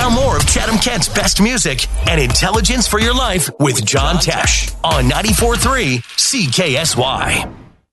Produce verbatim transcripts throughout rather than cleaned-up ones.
Now more of Chatham Kent's best music and intelligence for your life with John Tesh on ninety-four point three C K S Y.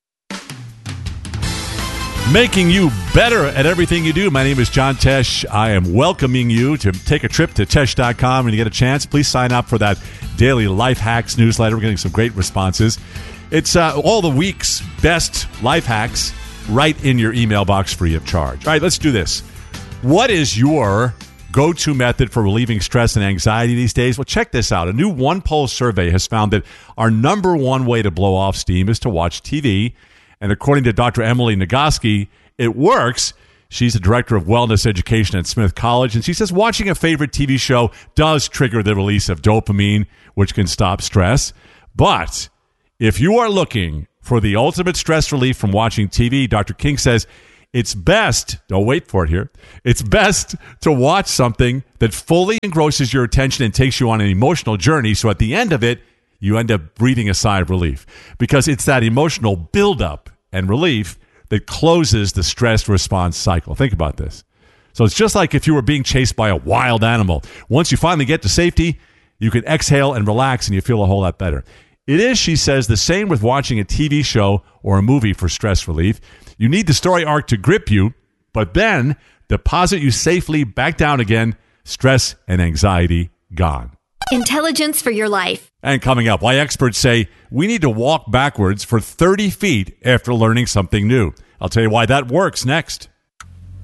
Making you better at everything you do. My name is John Tesh. I am welcoming you to take a trip to tesh dot com. When you get a chance, please sign up for that daily life hacks newsletter. We're getting some great responses. It's uh, all the week's best life hacks right in your email box free of charge. All right, let's do this. What is your go-to method for relieving stress and anxiety these days? Well, check this out. A new OnePoll survey has found that our number one way to blow off steam is to watch T V. And according to Doctor Emily Nagoski, it works. She's the director of wellness education at Smith College, and she says watching a favorite T V show does trigger the release of dopamine, which can stop stress. But if you are looking for the ultimate stress relief from watching T V, Doctor King says it's best, don't wait for it here, it's best to watch something that fully engrosses your attention and takes you on an emotional journey, so at the end of it, you end up breathing a sigh of relief. Because it's that emotional buildup and relief that closes the stress response cycle. Think about this. So it's just like if you were being chased by a wild animal. Once you finally get to safety, you can exhale and relax and you feel a whole lot better. It is, she says, the same with watching a T V show or a movie for stress relief. You need the story arc to grip you, but then deposit you safely back down again, stress and anxiety gone. Intelligence for your life. And coming up, why experts say we need to walk backwards for thirty feet after learning something new. I'll tell you why that works next.